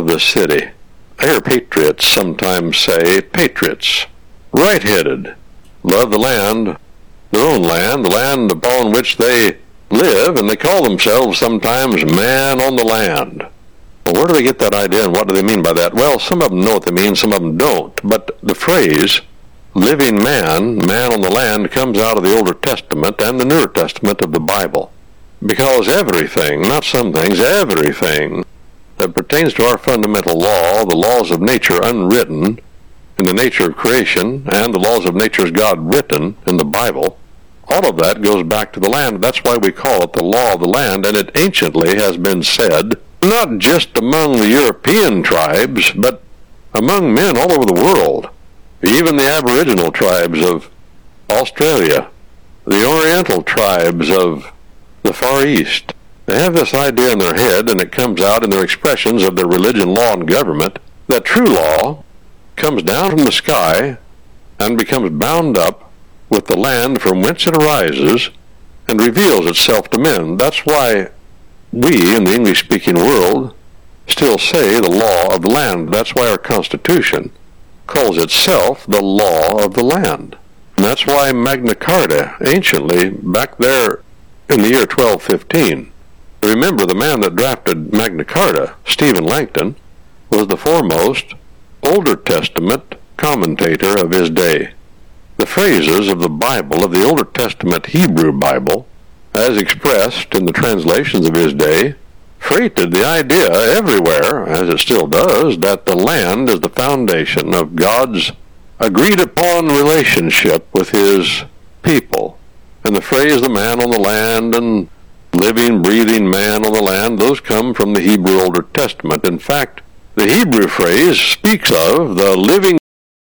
the city. I hear patriots sometimes say, patriots, right-headed, love the land, their own land, the land upon which they live, and they call themselves sometimes man on the land. Well, where do they get that idea, and what do they mean by that? Well, some of them know what they mean, some of them don't. But the phrase, living man, man on the land, comes out of the Older Testament and the Newer Testament of the Bible. Because everything, not some things, everything that pertains to our fundamental law, the laws of nature unwritten in the nature of creation, and the laws of nature as God written in the Bible, all of that goes back to the land. That's why we call it the law of the land, and it anciently has been said, not just among the European tribes, but among men all over the world. Even the Aboriginal tribes of Australia, the Oriental tribes of the Far East, they have this idea in their head, and it comes out in their expressions of their religion, law, and government, that true law comes down from the sky and becomes bound up with the land from whence it arises and reveals itself to men. That's why we, in the English-speaking world, still say the law of the land. That's why our Constitution calls itself the law of the land. And that's why Magna Carta, anciently, back there in the year 1215, remember, the man that drafted Magna Carta, Stephen Langton, was the foremost Older Testament commentator of his day. The phrases of the Bible, of the Older Testament Hebrew Bible, as expressed in the translations of his day, freighted the idea everywhere, as it still does, that the land is the foundation of God's agreed-upon relationship with his people. And the phrase, the man on the land, and living, breathing man on the land, those come from the Hebrew Older Testament. In fact, the Hebrew phrase speaks of the living